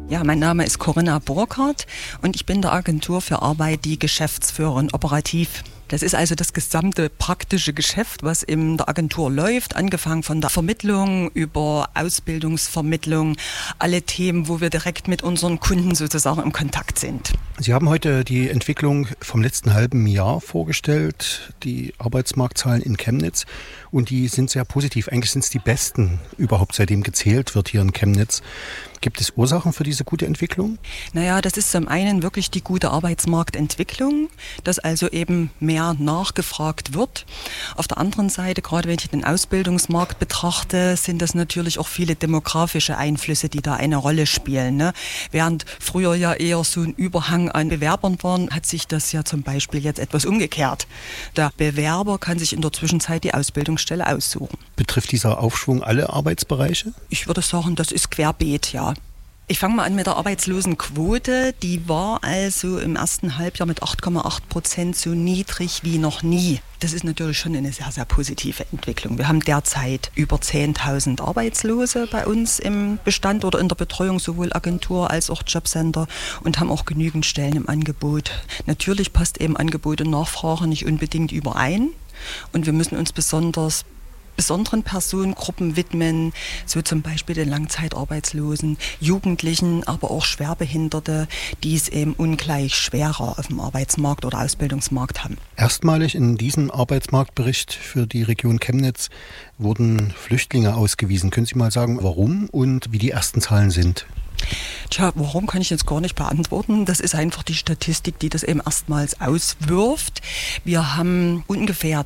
Ja, mein Name ist Corinna Burkhardt und ich bin der Agentur für Arbeit die Geschäftsführerin operativ. Das ist also das gesamte praktische Geschäft, was in der Agentur läuft, angefangen von der Vermittlung über Ausbildungsvermittlung, alle Themen, wo wir direkt mit unseren Kunden sozusagen im Kontakt sind. Sie haben heute die Entwicklung vom letzten halben Jahr vorgestellt, die Arbeitsmarktzahlen in Chemnitz, und die sind sehr positiv. Eigentlich sind es die besten überhaupt, seitdem gezählt wird hier in Chemnitz. Gibt es Ursachen für diese gute Entwicklung? Naja, das ist zum einen wirklich die gute Arbeitsmarktentwicklung, dass also eben mehr nachgefragt wird. Auf der anderen Seite, gerade wenn ich den Ausbildungsmarkt betrachte, sind das natürlich auch viele demografische Einflüsse, die da eine Rolle spielen. Ne? Während früher ja eher so ein Überhang an Bewerbern war, hat sich das ja zum Beispiel jetzt etwas umgekehrt. Der Bewerber kann sich in der Zwischenzeit die Ausbildungsstelle aussuchen. Betrifft dieser Aufschwung alle Arbeitsbereiche? Ich würde sagen, das ist querbeet, ja. Ich fange mal an mit der Arbeitslosenquote. Die war also im ersten Halbjahr mit 8,8% so niedrig wie noch nie. Das ist natürlich schon eine sehr, sehr positive Entwicklung. Wir haben derzeit über 10.000 Arbeitslose bei uns im Bestand oder in der Betreuung, sowohl Agentur als auch Jobcenter, und haben auch genügend Stellen im Angebot. Natürlich passt eben Angebot und Nachfrage nicht unbedingt überein und wir müssen uns besonderen Personengruppen widmen, so zum Beispiel den Langzeitarbeitslosen, Jugendlichen, aber auch Schwerbehinderte, die es eben ungleich schwerer auf dem Arbeitsmarkt oder Ausbildungsmarkt haben. Erstmalig in diesem Arbeitsmarktbericht für die Region Chemnitz wurden Flüchtlinge ausgewiesen. Können Sie mal sagen, warum und wie die ersten Zahlen sind? Tja, warum kann ich jetzt gar nicht beantworten. Das ist einfach die Statistik, die das eben erstmals auswirft. Wir haben ungefähr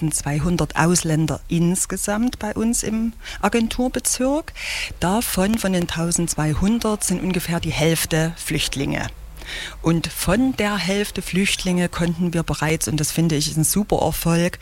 1200 Ausländer insgesamt bei uns im Agenturbezirk. Davon, von den 1200, sind ungefähr die Hälfte Flüchtlinge. Und von der Hälfte Flüchtlinge konnten wir bereits, und das finde ich ist ein super Erfolg,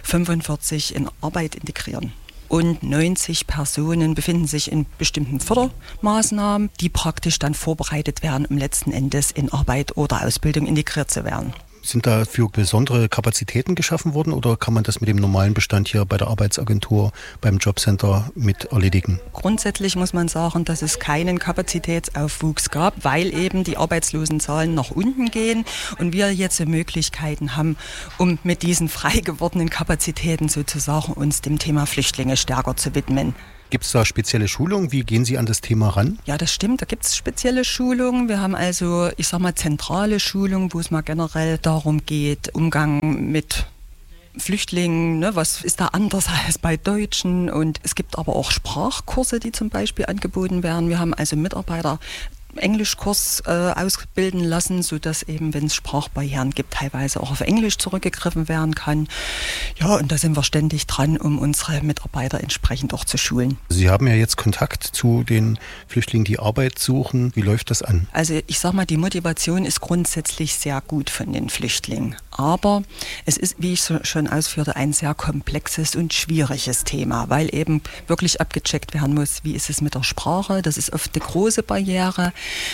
45 in Arbeit integrieren. Und 90 Personen befinden sich in bestimmten Fördermaßnahmen, die praktisch dann vorbereitet werden, um letzten Endes in Arbeit oder Ausbildung integriert zu werden. Sind dafür besondere Kapazitäten geschaffen worden oder kann man das mit dem normalen Bestand hier bei der Arbeitsagentur, beim Jobcenter mit erledigen? Grundsätzlich muss man sagen, dass es keinen Kapazitätsaufwuchs gab, weil eben die Arbeitslosenzahlen nach unten gehen und wir jetzt Möglichkeiten haben, um mit diesen frei gewordenen Kapazitäten sozusagen uns dem Thema Flüchtlinge stärker zu widmen. Gibt es da spezielle Schulungen? Wie gehen Sie an das Thema ran? Ja, das stimmt. Da gibt es spezielle Schulungen. Wir haben also, ich sag mal, zentrale Schulungen, wo es mal generell darum geht, Umgang mit Flüchtlingen, ne, was ist da anders als bei Deutschen? Und es gibt aber auch Sprachkurse, die zum Beispiel angeboten werden. Wir haben also Mitarbeiter Englischkurs ausbilden lassen, sodass eben, wenn es Sprachbarrieren gibt, teilweise auch auf Englisch zurückgegriffen werden kann. Ja, und da sind wir ständig dran, um unsere Mitarbeiter entsprechend auch zu schulen. Sie haben ja jetzt Kontakt zu den Flüchtlingen, die Arbeit suchen. Wie läuft das an? Also ich sag mal, die Motivation ist grundsätzlich sehr gut von den Flüchtlingen. Aber es ist, wie ich schon ausführte, ein sehr komplexes und schwieriges Thema, weil eben wirklich abgecheckt werden muss, wie ist es mit der Sprache. Das ist oft eine große Barriere.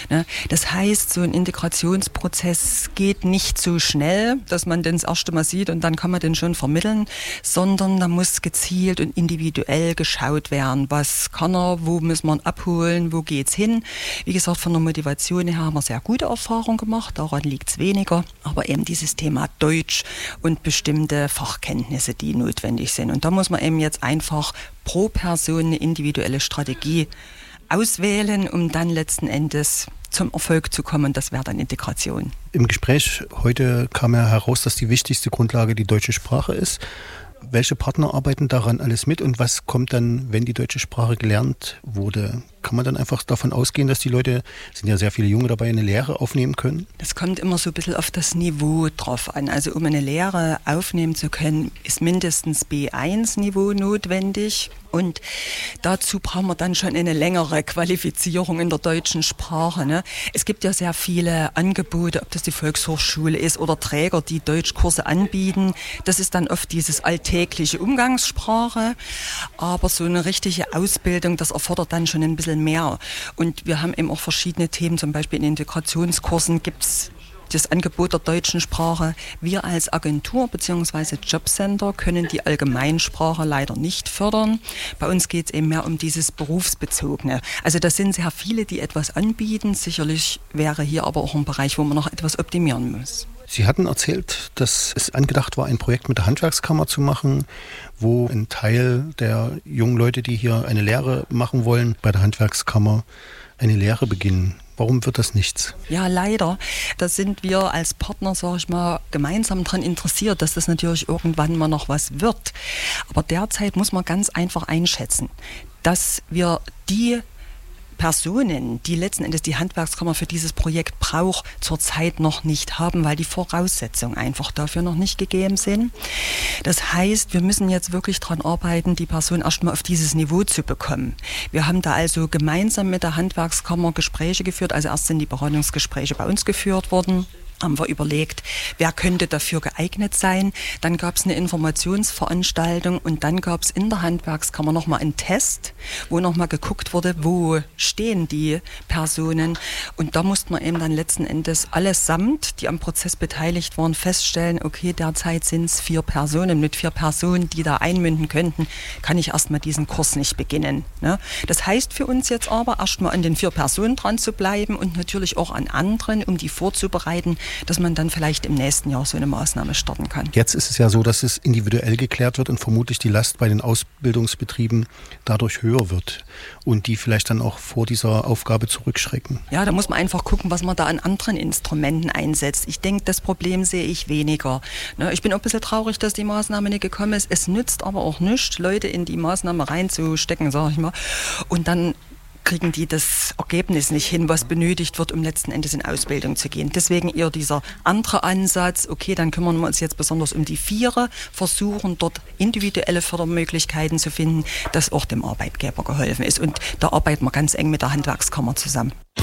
Das heißt, so ein Integrationsprozess geht nicht so schnell, dass man den das erste Mal sieht und dann kann man den schon vermitteln, sondern da muss gezielt und individuell geschaut werden, was kann er, wo muss man abholen, wo geht's hin. Wie gesagt, von der Motivation her haben wir sehr gute Erfahrungen gemacht, daran liegt es weniger, aber eben dieses Thema Deutsch und bestimmte Fachkenntnisse, die notwendig sind. Und da muss man eben jetzt einfach pro Person eine individuelle Strategie auswählen, um dann letzten Endes zum Erfolg zu kommen. Das wäre dann Integration. Im Gespräch heute kam ja heraus, dass die wichtigste Grundlage die deutsche Sprache ist. Welche Partner arbeiten daran alles mit und was kommt dann, wenn die deutsche Sprache gelernt wurde? Kann man dann einfach davon ausgehen, dass die Leute, es sind ja sehr viele Junge dabei, eine Lehre aufnehmen können? Das kommt immer so ein bisschen auf das Niveau drauf an. Also um eine Lehre aufnehmen zu können, ist mindestens B1-Niveau notwendig. Und dazu brauchen wir dann schon eine längere Qualifizierung in der deutschen Sprache. Ne? Es gibt ja sehr viele Angebote, ob das die Volkshochschule ist oder Träger, die Deutschkurse anbieten. Das ist dann oft dieses alltägliche Umgangssprache. Aber so eine richtige Ausbildung, das erfordert dann schon ein bisschen mehr. Und wir haben eben auch verschiedene Themen, zum Beispiel in Integrationskursen gibt es das Angebot der deutschen Sprache. Wir als Agentur bzw. Jobcenter können die Allgemeinsprache leider nicht fördern. Bei uns geht es eben mehr um dieses Berufsbezogene. Also das sind sehr viele, die etwas anbieten. Sicherlich wäre hier aber auch ein Bereich, wo man noch etwas optimieren muss. Sie hatten erzählt, dass es angedacht war, ein Projekt mit der Handwerkskammer zu machen, wo ein Teil der jungen Leute, die hier eine Lehre machen wollen, bei der Handwerkskammer eine Lehre beginnen. Warum wird das nichts? Ja, leider. Da sind wir als Partner, sage ich mal, gemeinsam daran interessiert, dass das natürlich irgendwann mal noch was wird. Aber derzeit muss man ganz einfach einschätzen, dass wir die Personen, die letzten Endes die Handwerkskammer für dieses Projekt braucht, zurzeit noch nicht haben, weil die Voraussetzungen einfach dafür noch nicht gegeben sind. Das heißt, wir müssen jetzt wirklich daran arbeiten, die Person erstmal auf dieses Niveau zu bekommen. Wir haben da also gemeinsam mit der Handwerkskammer Gespräche geführt, also erst sind die Beratungsgespräche bei uns geführt worden. Haben wir überlegt, wer könnte dafür geeignet sein. Dann gab es eine Informationsveranstaltung und dann gab es in der Handwerkskammer nochmal einen Test, wo nochmal geguckt wurde, wo stehen die Personen. Und da musste man eben dann letzten Endes allesamt, die am Prozess beteiligt waren, feststellen, okay, derzeit sind es 4 Personen. Mit 4 Personen, die da einmünden könnten, kann ich erstmal diesen Kurs nicht beginnen. Ne? Das heißt für uns jetzt aber, erstmal an den 4 Personen dran zu bleiben und natürlich auch an anderen, um die vorzubereiten, dass man dann vielleicht im nächsten Jahr so eine Maßnahme starten kann. Jetzt ist es ja so, dass es individuell geklärt wird und vermutlich die Last bei den Ausbildungsbetrieben dadurch höher wird und die vielleicht dann auch vor dieser Aufgabe zurückschrecken. Ja, da muss man einfach gucken, was man da an anderen Instrumenten einsetzt. Ich denke, das Problem sehe ich weniger. Ich bin auch ein bisschen traurig, dass die Maßnahme nicht gekommen ist. Es nützt aber auch nichts, Leute in die Maßnahme reinzustecken, sage ich mal, und dann kriegen die das Ergebnis nicht hin, was benötigt wird, um letzten Endes in Ausbildung zu gehen. Deswegen eher dieser andere Ansatz, okay, dann kümmern wir uns jetzt besonders um die 4, versuchen dort individuelle Fördermöglichkeiten zu finden, dass auch dem Arbeitgeber geholfen ist. Und da arbeiten wir ganz eng mit der Handwerkskammer zusammen.